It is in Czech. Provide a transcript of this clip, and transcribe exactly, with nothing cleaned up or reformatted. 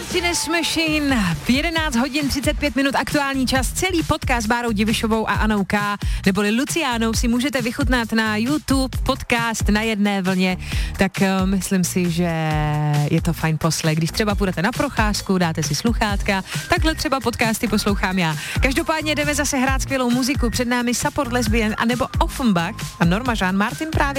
Happiness Machine, v jedenáct hodin třicet pět minut aktuální čas. Celý podcast s Bárou Divišovou a Anou K, neboli Luciánou, si můžete vychutnat na YouTube, podcast Na jedné vlně, tak uh, myslím si, že je to fajn poslech. Když třeba půjdete na procházku, dáte si sluchátka, takhle třeba podcasty poslouchám já. Každopádně jdeme zase hrát skvělou muziku, před námi Support Lesbian a nebo Offenbach a Norma Jean Martin právě